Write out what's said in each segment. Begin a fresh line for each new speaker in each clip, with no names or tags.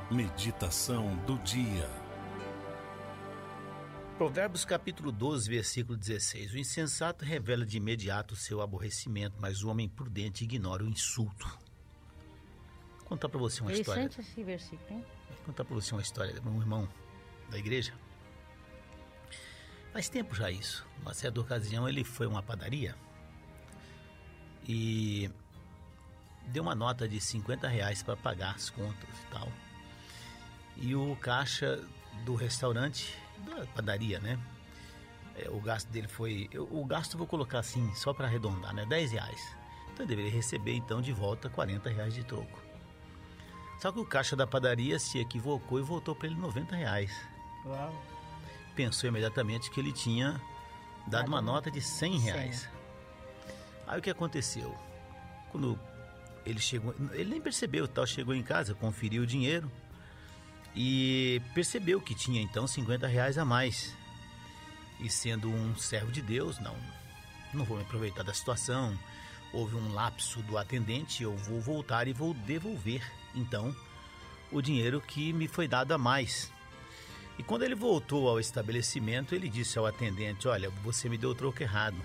Meditação do dia.
Provérbios capítulo 12, versículo 16. O insensato revela de imediato o seu aborrecimento, mas o homem prudente ignora o insulto. Vou contar para você uma história.
Interessante esse versículo, hein?
Vou contar para você uma história de um irmão da igreja. Faz tempo já isso. Uma certa ocasião ele foi a uma padaria e deu uma nota de R$50 para pagar as contas e tal. E o caixa do restaurante, da padaria, né? O gasto dele foi... O gasto eu vou colocar assim, só para arredondar, né? R$10. Então ele deveria receber então de volta R$40 de troco. Só que o caixa da padaria se equivocou e voltou para ele R$90.
Uau.
Pensou imediatamente que ele tinha dado uma nota de R$100. Aí o que aconteceu? Quando ele chegou... Ele nem percebeu, tal, chegou em casa, conferiu o dinheiro e percebeu que tinha então R$50 a mais. E sendo um servo de Deus, não vou me aproveitar da situação. Houve um lapso do atendente, eu vou voltar e vou devolver então o dinheiro que me foi dado a mais. E quando ele voltou ao estabelecimento, ele disse ao atendente: olha, você me deu o troco errado.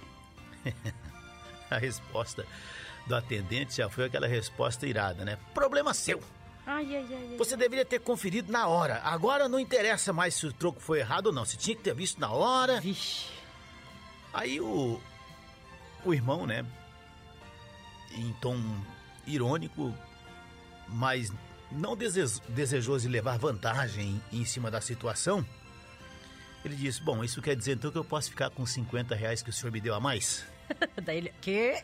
A resposta do atendente já foi aquela resposta irada, né? Problema seu.
Ai.
Você deveria ter conferido na hora. Agora não interessa mais se o troco foi errado ou não. Você tinha que ter visto na hora.
Vixe.
Aí o irmão, né, em tom irônico, mas não desejoso de levar vantagem em cima da situação, ele disse: bom, isso quer dizer então que eu posso ficar com R$50 que o senhor me deu a mais?
Daí ele... Quê?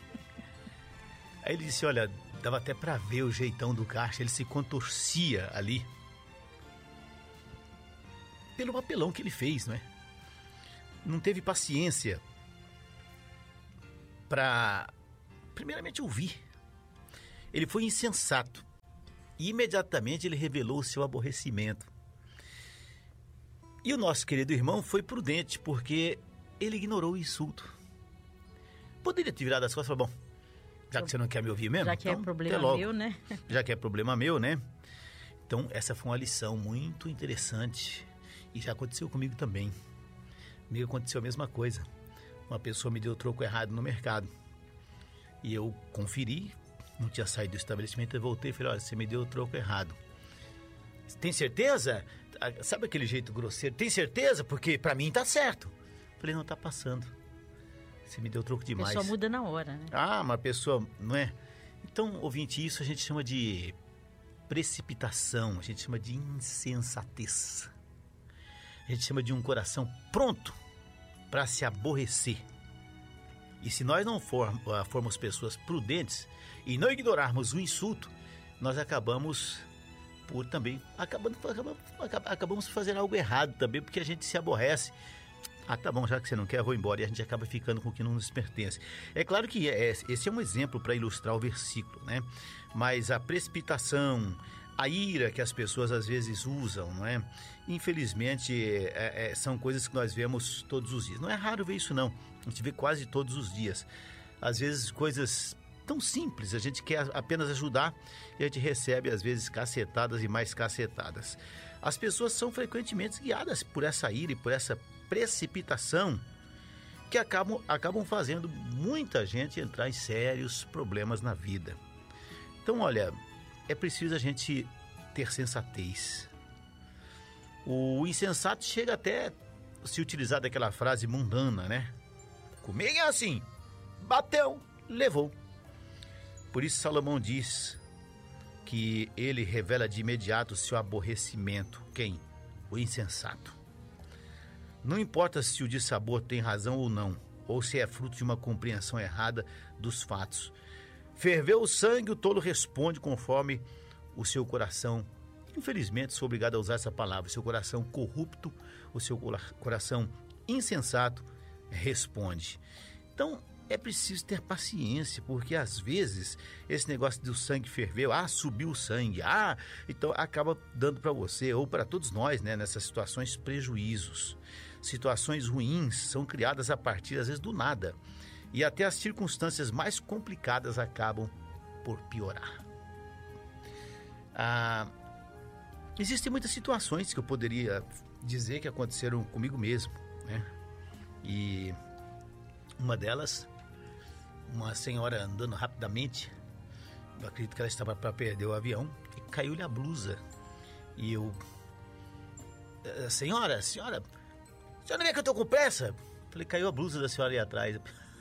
Aí ele disse: olha, dava até pra ver o jeitão do caixa, ele se contorcia ali pelo papelão que ele fez, não é? Não teve paciência pra, primeiramente, ouvir. Ele foi insensato e imediatamente ele revelou o seu aborrecimento. E o nosso querido irmão foi prudente, porque ele ignorou o insulto. Poderia ter virado as costas e falar: bom, já que você não quer me ouvir mesmo,
já que
então,
é problema meu, né?
Já que é problema meu, né? Então, essa foi uma lição muito interessante. E já aconteceu comigo também. Comigo aconteceu a mesma coisa. Uma pessoa me deu o troco errado no mercado. E eu conferi, não tinha saído do estabelecimento, eu voltei e falei: olha, você me deu o troco errado. Tem certeza? Sabe aquele jeito grosseiro? Tem certeza? Porque pra mim tá certo. Falei: não, tá passando. Você me deu troco demais.
A pessoa muda na hora, né?
Uma pessoa, não é? Então, ouvinte, isso a gente chama de precipitação, a gente chama de insensatez. A gente chama de um coração pronto para se aborrecer. E se nós não formos pessoas prudentes e não ignorarmos o insulto, nós acabamos por também, acabamos fazendo algo errado também, porque a gente se aborrece. Tá bom, já que você não quer, eu vou embora. E a gente acaba ficando com o que não nos pertence. É claro que esse é um exemplo para ilustrar o versículo, né? Mas a precipitação, a ira que as pessoas às vezes usam, não é? Infelizmente, são coisas que nós vemos todos os dias. Não é raro ver isso, não. A gente vê quase todos os dias. Às vezes, coisas tão simples, a gente quer apenas ajudar e a gente recebe, às vezes, cacetadas e mais cacetadas. As pessoas são frequentemente guiadas por essa ira e por essa precipitação que acabam fazendo muita gente entrar em sérios problemas na vida. Então, olha, é preciso a gente ter sensatez. O insensato chega até se utilizar daquela frase mundana, né? Comigo é assim: bateu, levou. Por isso Salomão diz que ele revela de imediato o seu aborrecimento. Quem? O insensato. Não importa se o dissabor tem razão ou não, ou se é fruto de uma compreensão errada dos fatos. Ferveu o sangue, o tolo responde conforme o seu coração. Infelizmente, sou obrigado a usar essa palavra. O seu coração corrupto, o seu coração insensato responde. Então, é preciso ter paciência, porque às vezes esse negócio do sangue ferveu, subiu o sangue, então acaba dando para você ou para todos nós, né, nessas situações, prejuízos. Situações ruins são criadas a partir, às vezes, do nada. E até as circunstâncias mais complicadas acabam por piorar. Existem muitas situações que eu poderia dizer que aconteceram comigo mesmo, né? E uma delas, uma senhora andando rapidamente, eu acredito que ela estava para perder o avião, e caiu-lhe a blusa. E eu... Senhora, não vê que eu estou com pressa? Falei, caiu a blusa da senhora ali atrás.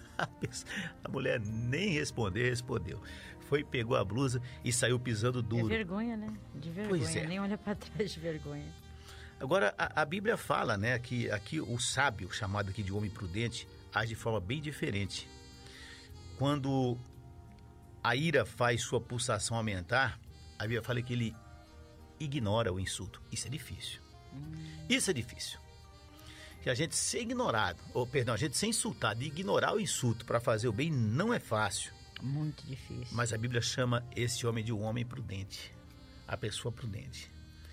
A mulher nem respondeu. Foi, pegou a blusa e saiu pisando duro.
É vergonha, né? De vergonha,
Pois é.
Nem olha para trás de vergonha.
Agora, a Bíblia fala, né, que aqui o sábio, chamado aqui de homem prudente, age de forma bem diferente. Quando a ira faz sua pulsação aumentar, a Bíblia fala que ele ignora o insulto. Isso é difícil. Isso é difícil. Que a gente ser ignorado, a gente ser insultado e ignorar o insulto para fazer o bem não é fácil.
Muito difícil.
Mas a Bíblia chama esse homem de um homem prudente, a pessoa prudente.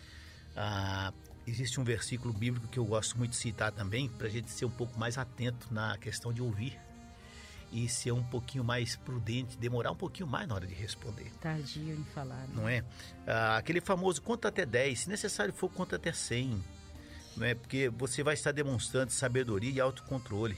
Existe um versículo bíblico que eu gosto muito de citar também, para a gente ser um pouco mais atento na questão de ouvir e ser um pouquinho mais prudente, demorar um pouquinho mais na hora de responder.
Tardio em falar, né?
Não é? Aquele famoso conta até 10, se necessário for, conta até 100. Não é? Porque você vai estar demonstrando sabedoria e autocontrole.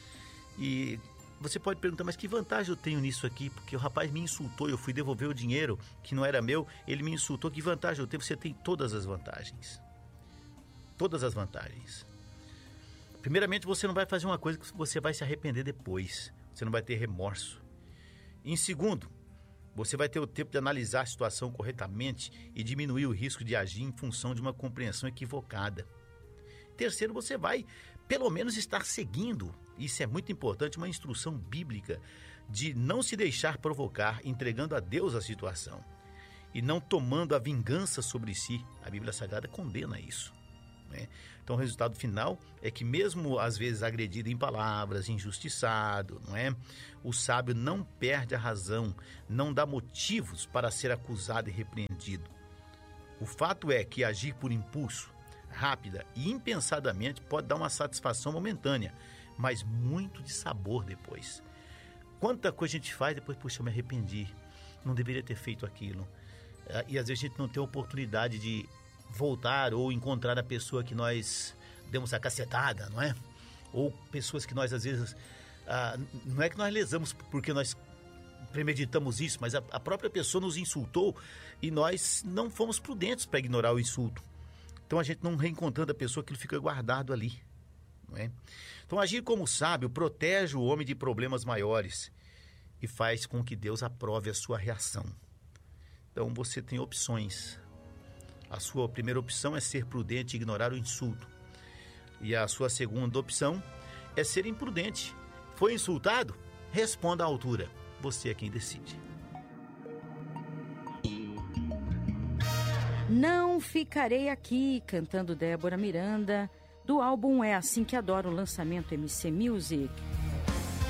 E você pode perguntar, mas que vantagem eu tenho nisso aqui? Porque o rapaz me insultou, eu fui devolver o dinheiro que não era meu, ele me insultou, que vantagem eu tenho? Você tem todas as vantagens. Todas as vantagens. Primeiramente, você não vai fazer uma coisa que você vai se arrepender depois. Você não vai ter remorso. Em segundo, você vai ter o tempo de analisar a situação corretamente e diminuir o risco de agir em função de uma compreensão equivocada. Terceiro, você vai, pelo menos, estar seguindo, isso é muito importante, uma instrução bíblica de não se deixar provocar, entregando a Deus a situação e não tomando a vingança sobre si. A Bíblia Sagrada condena isso, né? Então, o resultado final é que, mesmo às vezes agredido em palavras, injustiçado, não é? O sábio não perde a razão, não dá motivos para ser acusado e repreendido. O fato é que agir por impulso, rápida e impensadamente pode dar uma satisfação momentânea, mas muito de sabor depois. Quanta coisa a gente faz depois, puxa, eu me arrependi, não deveria ter feito aquilo. E às vezes a gente não tem a oportunidade de voltar ou encontrar a pessoa que nós demos a cacetada, não é? Ou pessoas que nós às vezes, não é que nós lesamos porque nós premeditamos isso, mas a própria pessoa nos insultou e nós não fomos prudentes para ignorar o insulto. Então a gente não reencontrando a pessoa, aquilo fica guardado ali, não é? Então agir como sábio protege o homem de problemas maiores e faz com que Deus aprove a sua reação. Então você tem opções. A sua primeira opção é ser prudente e ignorar o insulto. E a sua segunda opção é ser imprudente. Foi insultado? Responda à altura. Você é quem decide.
Não Ficarei Aqui, cantando Débora Miranda, do álbum É Assim Que Adoro, lançamento MC Music.